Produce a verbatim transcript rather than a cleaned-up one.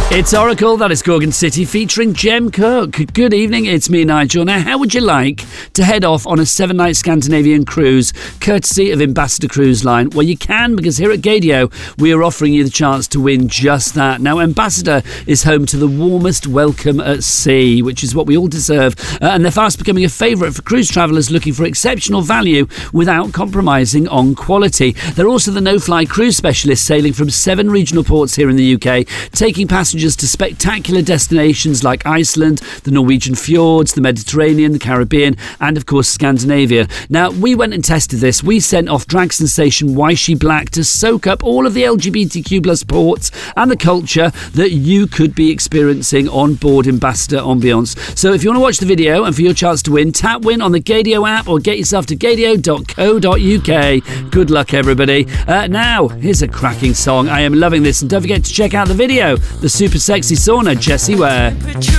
It's Oracle, that is Gorgon City, featuring Jem Cook. Good evening, it's me, Nigel. Now, how would you like to head off on a seven-night Scandinavian cruise, courtesy of Ambassador Cruise Line? Well, you can, because here at Gadio, we are offering you the chance to win just that. Now, Ambassador is home to the warmest welcome at sea, which is what we all deserve, uh, and they're fast becoming a favourite for cruise travellers looking for exceptional value without compromising on quality. They're also the no-fly cruise specialist, sailing from seven regional ports here in the U K, taking passengers to spectacular destinations like Iceland, the Norwegian fjords, the Mediterranean, the Caribbean, and of course Scandinavia. Now, we went and tested this. We sent off drag sensation Waishi Black to soak up all of the L G B T Q plus ports and the culture that you could be experiencing on board Ambassador Ambiance. So if you want to watch the video and for your chance to win, tap win on the Gadio app or get yourself to gadio dot co dot uk. Good luck, everybody. Uh, now, here's a cracking song. I am loving this, and don't forget to check out the video. The super sexy sauna, Jessie Ware.